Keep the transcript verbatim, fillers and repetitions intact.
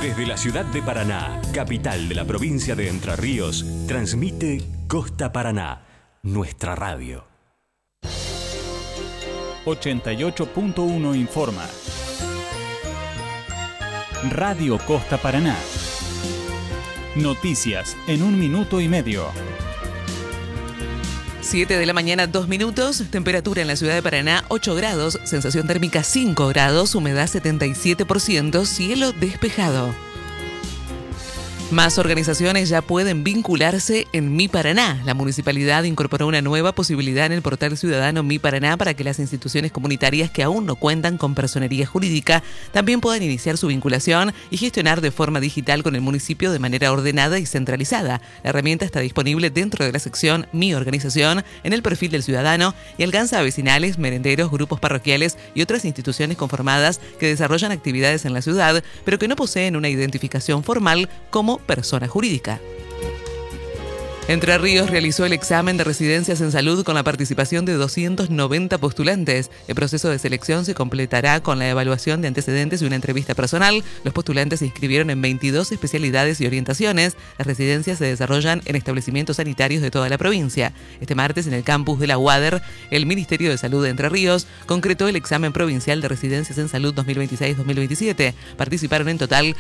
Desde la ciudad de Paraná, capital de la provincia de Entre Ríos, transmite Costa Paraná, nuestra radio. ochenta y ocho punto uno informa. Radio Costa Paraná. Noticias en un minuto y medio. siete de la mañana, dos minutos, temperatura en la ciudad de Paraná, ocho grados, sensación térmica cinco grados, humedad setenta y siete por ciento, cielo despejado. Más organizaciones ya pueden vincularse en Mi Paraná. La municipalidad incorporó una nueva posibilidad en el portal ciudadano Mi Paraná para que las instituciones comunitarias que aún no cuentan con personería jurídica también puedan iniciar su vinculación y gestionar de forma digital con el municipio de manera ordenada y centralizada. La herramienta está disponible dentro de la sección Mi Organización en el perfil del ciudadano y alcanza a vecinales, merenderos, grupos parroquiales y otras instituciones conformadas que desarrollan actividades en la ciudad, pero que no poseen una identificación formal como persona jurídica. Entre Ríos realizó el examen de residencias en salud con la participación de doscientos noventa postulantes. El proceso de selección se completará con la evaluación de antecedentes y una entrevista personal. Los postulantes se inscribieron en veintidós especialidades y orientaciones. Las residencias se desarrollan en establecimientos sanitarios de toda la provincia. Este martes, en el campus de la U A D E R, el Ministerio de Salud de Entre Ríos concretó el examen provincial de residencias en salud dos mil veintiséis dos mil veintisiete. Participaron en total